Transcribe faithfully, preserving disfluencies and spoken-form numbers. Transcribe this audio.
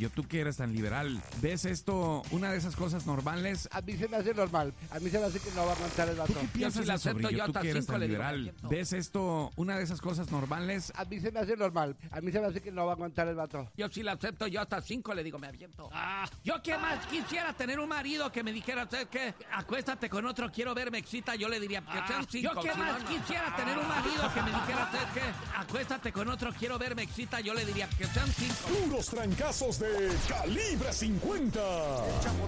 Sobrillo, tú que eres tan liberal, ¿ves esto una de esas cosas normales? A mí se me hace normal. A mí se me hace que no va a aguantar el ¿Tú vato. qué piensas, sí la acepto, Sobrillo, yo tú hasta que eres cinco tan le digo, liberal, me aviento. ¿ves esto una de esas cosas normales? A mí se me hace normal. A mí se me hace que no va a aguantar el vato. Yo sí la acepto, yo hasta cinco le digo, me aviento. Ah, yo qué más quisiera tener un marido que me dijera, ¿sabes qué? Acuéstate con otro, quiero ver, me excita, yo le diría, que sean cinco. Yo qué si más no, no. quisiera tener un marido que me dijera, ¿sabes qué? Acuéstate con otro, quiero ver, me excita, yo le diría, que sean cinco. Puros trancazos de Calibre cincuenta.